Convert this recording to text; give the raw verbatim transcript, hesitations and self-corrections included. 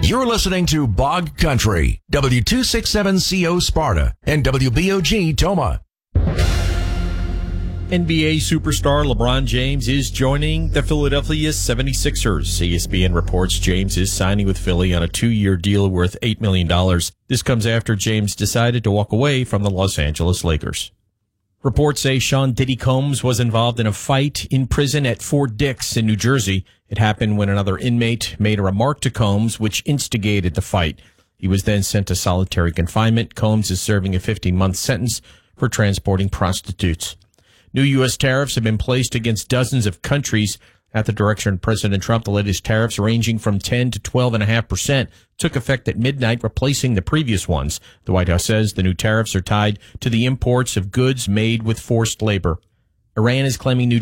You're listening to Bog Country, W two sixty-seven C O Sparta and W B O G Toma. N B A superstar LeBron James is joining the Philadelphia seventy-sixers. E S P N reports James is signing with Philly on a two-year deal worth eight million dollars. This comes after James decided to walk away from the Los Angeles Lakers. Reports say Sean Diddy Combs was involved in a fight in prison at Fort Dix in New Jersey. It happened when another inmate made a remark to Combs, which instigated the fight. He was then sent to solitary confinement. Combs is serving a fifteen-month sentence for transporting prostitutes. New U S tariffs have been placed against dozens of countries at the direction of President Trump. The latest tariffs, ranging from ten to twelve point five percent, took effect at midnight, replacing the previous ones. The White House says the new tariffs are tied to the imports of goods made with forced labor. Iran is claiming New